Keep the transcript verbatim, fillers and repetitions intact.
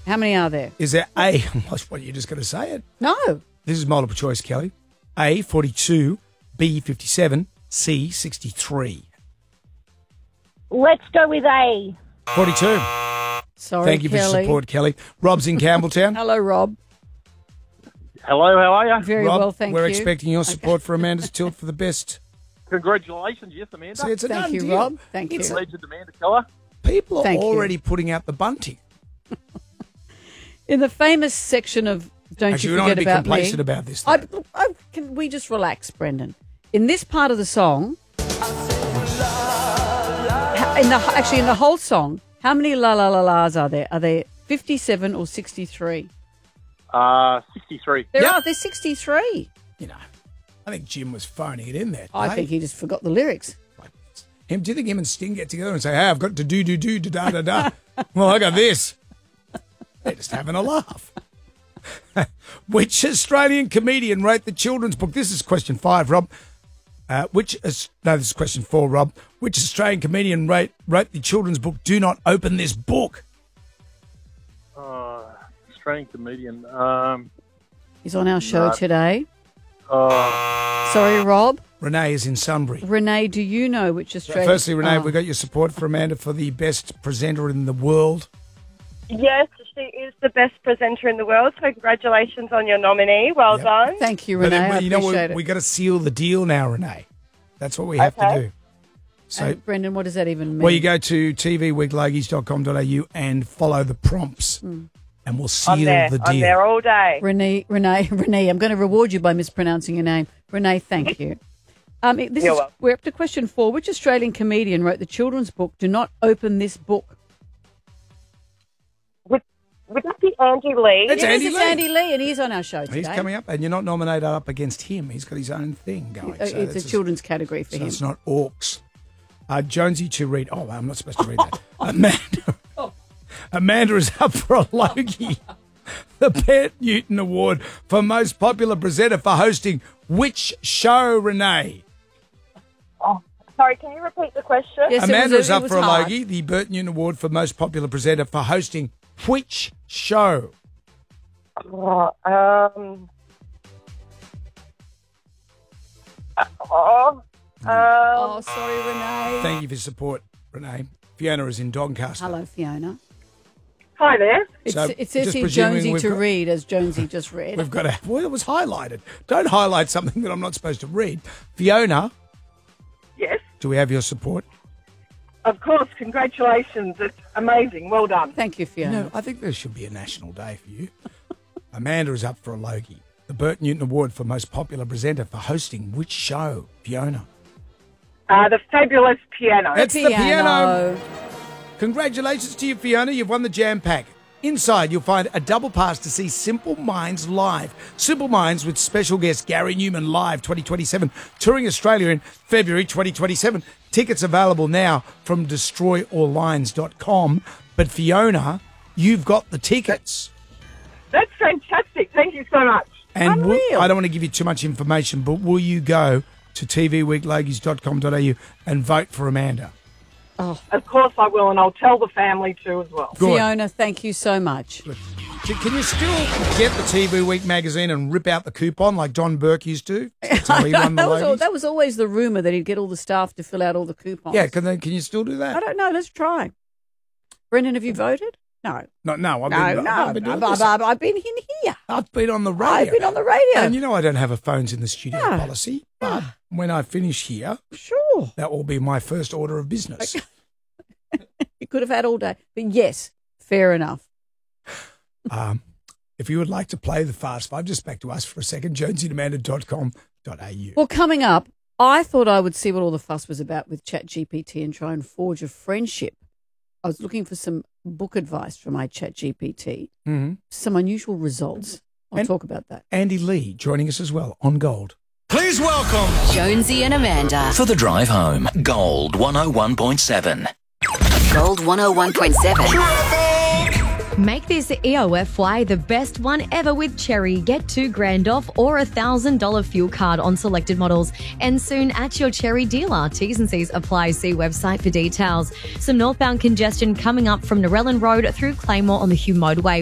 How many are there? Is there A, what, you're just going to say it? No. This is multiple choice, Kelly. A, forty-two, B, fifty-seven, C, sixty-three. Let's go with A. forty-two. Sorry, Thank you Kelly. for your support, Kelly. Rob's in Campbelltown. Hello, Rob. Hello, how are you? Very Rob, well, thank we're you. expecting your support for Amanda's tilt for the best. Congratulations, yes, Amanda. See, it's a Thank done you, deal. Rob. Thank you. It's a- Legend Amanda Keller. People are Thank you. already putting out the bunting. In the famous section of Don't Actually, You we don't want Forget to be About Me. complacent about this. I, though. I, can we just relax, Brendan? In this part of the song, ha- in the actually in the whole song, how many la la la la's are there? Are there fifty-seven or sixty-three? Uh, sixty-three. There Yep. are. There's sixty-three. You know, I think Jim was phoning it in there. I think he just forgot the lyrics. Him, do you think him and Sting get together and say, hey, I've got to do, do, do, da, da, da, da. Well, I got this. They're just having a laugh. Which Australian comedian wrote the children's book? This is question five, Rob. Uh, which is, no, this is question four, Rob. Which Australian comedian wrote, wrote the children's book, Do Not Open This Book? Uh, Australian comedian. Um, He's on our show No. today. uh, Sorry, Rob. Renee is in Sunbury. Renee, do you know which Australian? Firstly, Renee, Oh. we got your support for Amanda for the best presenter in the world. Yes, she is the best presenter in the world, so congratulations on your nominee. Well Yep. done. Thank you, But Renee. then, I you know, we, appreciate it. we got to seal the deal now, Renee. That's what we have Okay. to do. So, And Brendan, what does that even mean? well, you go to t v week logies dot com dot a u and follow the prompts, Hmm. and we'll seal I'm there. the deal. I'm there all day. Renee, Renee, Renee, I'm going to reward you by mispronouncing your name. Renee, thank you. Um, it- this You're is, welcome. we're up to question four. Which Australian comedian wrote the children's book, Do Not Open This Book? Would, would that be Andy Lee? That's Yes, Andy it's Lee. Andy Lee, and he's on our show today. He's coming up, and you're not nominated up against him. He's got his own thing going. Uh, so it's that's a children's category for so him. it's not orcs. Uh, Jonesy to read. Oh, I'm not supposed to read that. Amanda. Amanda is up for a Logie, the Pat Newton Award for most popular presenter for hosting which show, Renee? Oh, sorry, can you repeat the question? Yes, it Amanda was- is it up was for a hard. Logie, the Bert Newton Award for most popular presenter for hosting which show? Oh, um, uh, oh, um, Oh, sorry, Renee. Thank you for your support, Renee. Fiona is in Doncaster. Hello, Fiona. hi there. It's, So, it says just here presuming Jonesy we've to got- read, as Jonesy just read. We've got a. Well, it was highlighted. Don't highlight something that I'm not supposed to read. Fiona, Yes, do we have your support? of course. Congratulations. It's amazing. Well done. Thank you, Fiona. No, I think there should be a national day for you. Amanda is up for a Logie, the Bert Newton Award for most popular presenter for hosting which show? Fiona. Uh, the fabulous piano. It's the piano. Congratulations to you, Fiona. You've won the Jam Pack. Inside, you'll find a double pass to see Simple Minds live. Simple Minds with special guest Gary Newman live twenty twenty-seven, touring Australia in February twenty twenty-seven. Tickets available now from destroy all lines dot com. But Fiona, you've got the tickets. That's fantastic. Thank you so much. And will, Unreal. I don't want to give you too much information, but will you go to t v week logies dot com dot a u and vote for Amanda? Of course I will, and I'll tell the family too as well. Good. Fiona, thank you so much. Can can you still get the T V Week magazine and rip out the coupon like Don Burke used to? That's how he won the that, was al- Logies. that was always the rumour that he'd get all the staff to fill out all the coupons. Yeah, can they, can you still do I that? don't know. Let's try. Brendan, have you voted? No. No, no, I've No, been, no. I've been, doing I've, this. I've- I've been in here. I've been on the radio. I've been on the radio. And you know I don't have a phones in the studio Yeah. policy, but when I finish here, Sure. that will be my first order of business. You could have had all day. But yes, fair enough. um, if you would like to play the Fast Five, just back to us for a second, jonesy amanda dot com dot a u. Well, coming up, I thought I would see what all the fuss was about with ChatGPT and try and forge a friendship. I was looking for some book advice from my ChatGPT. Mm-hmm. Some unusual results. I'll And- talk about that. Andy Lee joining us as well on Gold. Please welcome Jonesy and Amanda. for the drive home. Gold one oh one point seven. Gold one oh one point seven. Make this E O F Y the best one ever with Cherry. Get two grand off or a thousand dollar fuel card on selected models, and soon at your Cherry dealer. T's and C's apply. See website for details. Some northbound congestion coming up from Narellan Road through Claymore on the Hume Motorway.